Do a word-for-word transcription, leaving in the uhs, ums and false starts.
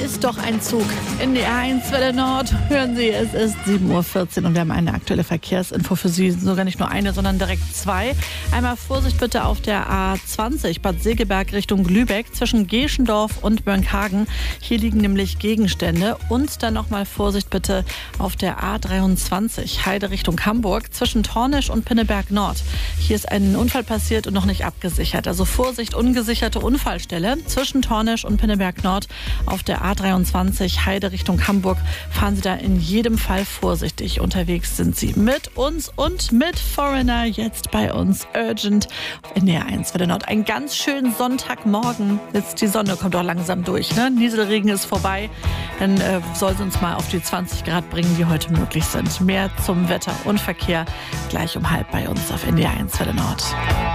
ist doch ein Zug. In die A eins Welle Nord hören Sie, es ist sieben Uhr vierzehn und wir haben eine aktuelle Verkehrsinfo für Sie. Sogar nicht nur eine, sondern direkt zwei. Einmal Vorsicht bitte auf der A zwanzig Bad Segeberg Richtung Lübeck zwischen Geschendorf und Börnkhagen. Hier liegen nämlich Gegenstände. Und dann nochmal Vorsicht bitte auf der A dreiundzwanzig Heide Richtung Hamburg zwischen Tornisch und Pinneberg Nord. Hier ist ein Unfall passiert und noch nicht abgesichert. Also Vorsicht, ungesicherte Unfallstelle zwischen Tornisch und Pinneberg Nord. Auf der A dreiundzwanzig Heide Richtung Hamburg fahren Sie da in jedem Fall vorsichtig. Unterwegs sind Sie mit uns und mit Foreigner jetzt bei uns Urgent in der A eins Welle Nord. Ein ganz schönen Sonntagmorgen. Jetzt die Sonne kommt auch langsam durch. Ne? Nieselregen ist vorbei. Dann äh, soll es uns mal auf die zwanzig Grad bringen, die heute möglich sind. Mehr zum Wetter und Verkehr gleich um halb bei uns auf N D R eins Welle Nord.